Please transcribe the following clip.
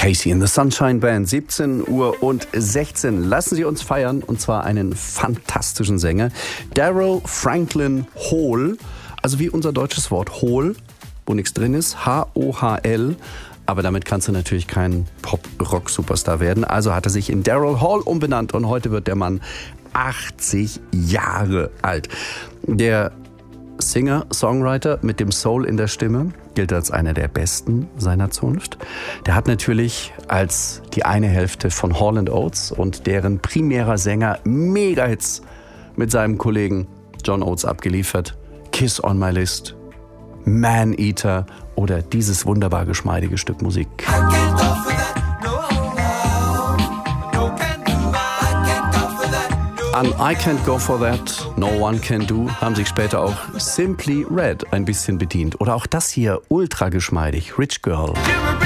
Casey and the Sunshine Band, 17:16 Uhr. Lassen Sie uns feiern, und zwar einen fantastischen Sänger, Daryl Franklin Hall, also wie unser deutsches Wort Hohl, wo nichts drin ist, H-O-H-L. Aber damit kannst du natürlich kein Pop-Rock-Superstar werden. Also hat er sich in Daryl Hall umbenannt und heute wird der Mann 80 Jahre alt. Der Singer, Songwriter mit dem Soul in der Stimme gilt als einer der besten seiner Zunft. Der hat natürlich als die eine Hälfte von Hall & Oates und deren primärer Sänger Mega-Hits mit seinem Kollegen John Oates abgeliefert. Kiss on My List, Man-Eater oder dieses wunderbar geschmeidige Stück Musik. An I Can't Go For That, No One Can Do haben sich später auch Simply Red ein bisschen bedient. Oder auch das hier, ultra geschmeidig, Rich Girl.